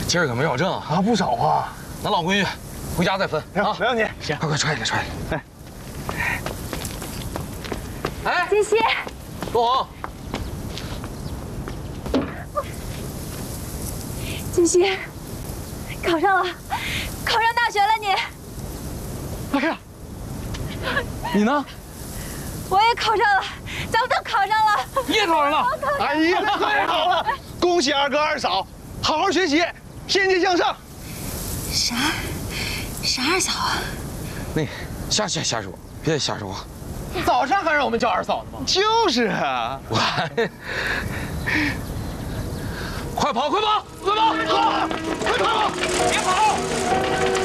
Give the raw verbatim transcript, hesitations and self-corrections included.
今儿可没少挣啊，不少啊。 那老闺女，回家再分啊。 没问题。行， 快快揣起来，揣起来。哎，哎， 金熙， 陆红， 金熙，考上了，考上大学了你。 哎呀，你呢？ 我也考上了，咱们都考上了。 你也考上了？ 哎呀，太好了！恭喜二哥二嫂，好好学习，天天向上。 啥？啥二嫂啊？ 那瞎瞎瞎说，别瞎说。 早上还让我们叫二嫂呢吗？ 就是啊。 我，快跑，快跑，快跑，跑，快跑，别跑！